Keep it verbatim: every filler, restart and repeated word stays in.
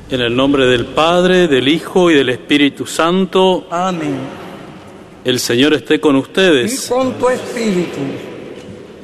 En el nombre del Padre, del Hijo y del Espíritu Santo. Amén. El Señor esté con ustedes. Y con tu espíritu.